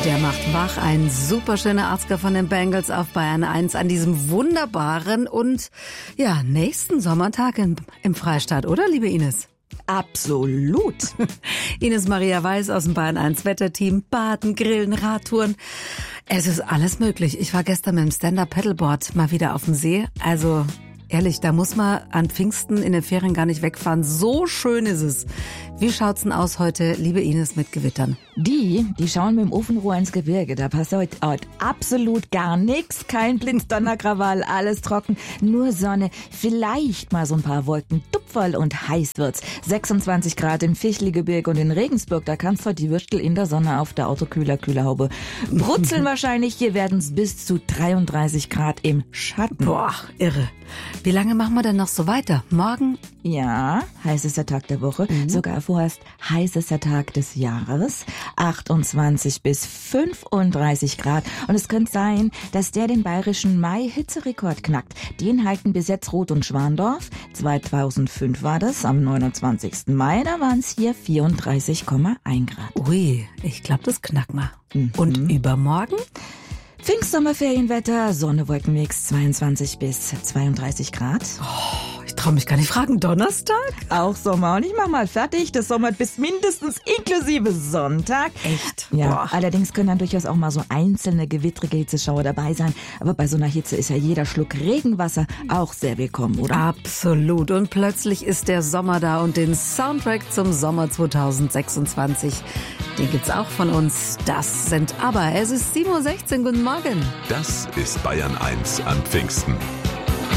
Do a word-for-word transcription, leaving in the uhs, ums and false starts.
Der macht wach. Ein super schöner Arzger von den Bengals auf Bayern eins an diesem wunderbaren und ja nächsten Sommertag im, im Freistaat, oder, liebe Ines? Absolut. Ines Maria Weiß aus dem Bayern eins Wetterteam. Baden, Grillen, Radtouren. Es ist alles möglich. Ich war gestern mit dem Stand-Up-Paddleboard mal wieder auf dem See. Also ehrlich, da muss man an Pfingsten in den Ferien gar nicht wegfahren. So schön ist es. Wie schaut's denn aus heute, liebe Ines, mit Gewittern? Die, die schauen mit dem Ofenrohr ins Gebirge. Da passt heute, heute absolut gar nichts. Kein Blitz, Donnerkrawall, alles trocken. Nur Sonne, vielleicht mal so ein paar Wolken. Tupferl und heiß wird's. sechsundzwanzig Grad im Fichtelgebirge und in Regensburg. Da kannst du heute die Würstel in der Sonne auf der Autokühler, Kühlerhaube brutzeln wahrscheinlich. Hier werden's bis zu dreiunddreißig Grad im Schatten. Boah, irre. Wie lange machen wir denn noch so weiter? Morgen? Ja, heißester Tag der Woche. Mhm. Sogar vorerst heißester Tag des Jahres. achtundzwanzig bis fünfunddreißig Grad. Und es könnte sein, dass der den bayerischen Mai-Hitzerekord knackt. Den halten bis jetzt Roth und Schwandorf. zweitausendfünf war das, am neunundzwanzigsten Mai. Da waren es hier vierunddreißig Komma eins Grad. Ui, ich glaube, das knacken wir. Mhm. Und übermorgen? Pfingstsommerferienwetter, Sonne, Wolkenmix, zweiundzwanzig bis zweiunddreißig Grad. Oh, ich traue mich gar nicht fragen. Donnerstag? Auch Sommer. Und ich mach mal fertig. Das Sommer bis mindestens inklusive Sonntag. Echt? Ja, Boah. allerdings können dann durchaus auch mal so einzelne gewittrige Hitzeschauer dabei sein. Aber bei so einer Hitze ist ja jeder Schluck Regenwasser auch sehr willkommen, oder? Absolut. Und plötzlich ist der Sommer da und den Soundtrack zum Sommer zweitausendsechsundzwanzig, den gibt's auch von uns. Das sind aber, es ist sieben Uhr sechzehn. Guten Morgen. Das ist Bayern eins an Pfingsten.